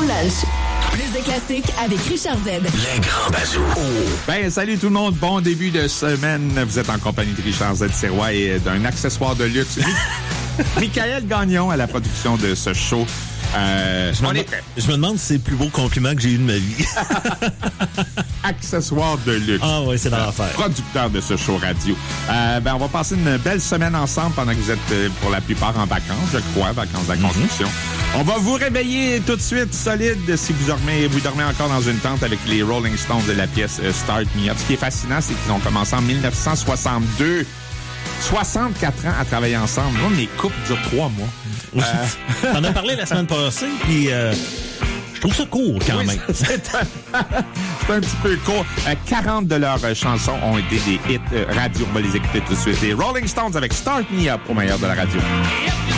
lunch. Plus de classiques avec Richard Z. Les grands bazous. Ben, salut tout le monde. Bon début de semaine. Vous êtes en compagnie de Richard Z. Sirois et d'un accessoire de luxe. Michael Gagnon à la production de ce show. Je me demande si c'est le plus beau compliment que j'ai eu de ma vie. Accessoire de luxe. Ah oui, c'est dans l'affaire. Producteur de ce show radio. On va passer une belle semaine ensemble pendant que vous êtes pour la plupart en vacances, je crois, vacances de la construction. On va vous réveiller tout de suite solide si vous dormez encore dans une tente avec les Rolling Stones de la pièce Start Me Up. Ce qui est fascinant, c'est qu'ils ont commencé en 1962. 64 ans à travailler ensemble. Là, mes couples durent 3 mois. T'en as parlé la semaine passée, puis je trouve ça court quand même. C'est un petit peu court. 40 de leurs chansons ont été des hits radio. On va les écouter tout de suite. Les Rolling Stones avec Start Me Up au meilleur de la radio.